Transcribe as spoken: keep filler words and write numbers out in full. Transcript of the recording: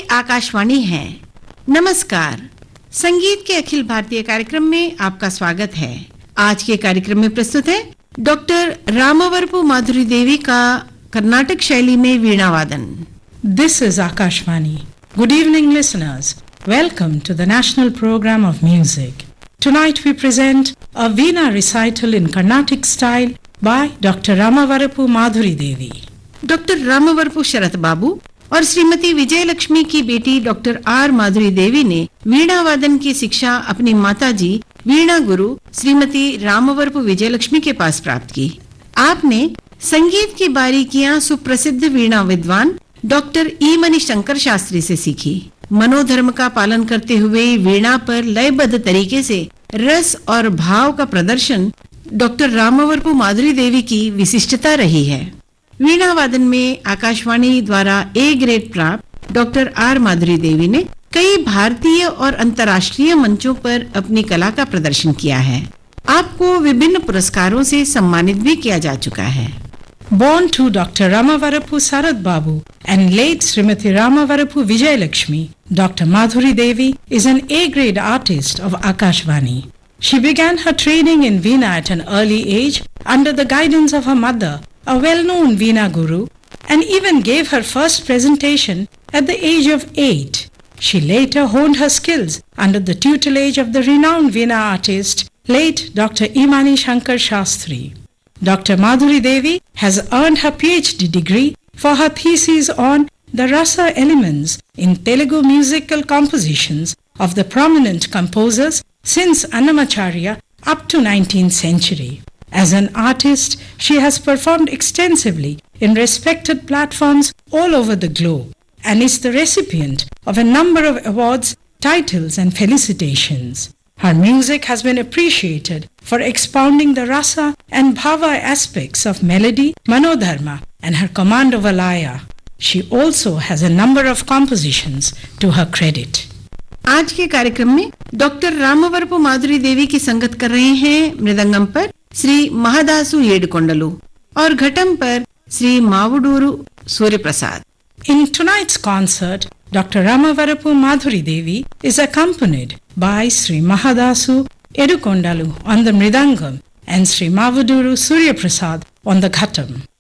आकाशवाणी है। नमस्कार, संगीत के अखिल भारतीय कार्यक्रम में आपका स्वागत है। आज के कार्यक्रम में प्रस्तुत है डॉक्टर रामवरपु माधुरी देवी का कर्नाटक शैली में वीणा वादन। This is Akashvani. Good evening, listeners. Welcome to the National Program of Music. Tonight we present a Veena recital in Carnatic style by Doctor Ramavarapu Madhuri Devi. Doctor रामवरपु शरत बाबू और श्रीमती विजय लक्ष्मी की बेटी डॉक्टर आर माधुरी देवी ने वीणा वादन की शिक्षा अपनी माताजी वीणा गुरु श्रीमती रामवरपु विजय लक्ष्मी के पास प्राप्त की। आपने संगीत की बारीकियां सुप्रसिद्ध वीणा विद्वान डॉक्टर ई मणि शंकर शास्त्री से सीखी। मनोधर्म का पालन करते हुए वीणा पर लयबद्ध तरीके से रस और भाव का प्रदर्शन डॉक्टर रामवरपु माधुरी देवी की विशिष्टता रही है। वीणा वादन में आकाशवाणी द्वारा ए ग्रेड प्राप्त डॉक्टर आर माधुरी देवी ने कई भारतीय और अंतर्राष्ट्रीय मंचों पर अपनी कला का प्रदर्शन किया है। आपको विभिन्न पुरस्कारों से सम्मानित भी किया जा चुका है। Born to Doctor Ramavarapu Sarat Babu and late Srimati Ramavarapu Vijay Lakshmi, Doctor Madhuri Devi is an A-grade artist of Akashvani. She began her training in Veena at an early age under the guidance of her mother, a well-known Veena guru, and even gave her first presentation at the age of eight. She later honed her skills under the tutelage of the renowned Veena artist, late Doctor E. Mani Shankar Shastri. Doctor Madhuri Devi has earned her P H D degree for her thesis on the rasa elements in Telugu musical compositions of the prominent composers since Annamacharya up to nineteenth century. As an artist, she has performed extensively in respected platforms all over the globe and is the recipient of a number of awards, titles and felicitations. Her music has been appreciated for expounding the rasa and bhava aspects of melody, manodharma and her command over laya. She also has a number of compositions to her credit. आज के कार्यक्रम में doctor रामवरपु माधुरी देवी की संगत कर रहे हैं मृदंगम पर श्री महादासु येडुकोंडलु और घटम पर Shri मावुडूरू Surya Prasad. In tonight's concert, Doctor Ramavarapu Madhuri Devi is accompanied by Sri Mahadasu Yedukondalu on the mridangam and Sri Mavuduru Surya Prasad on the ghatam.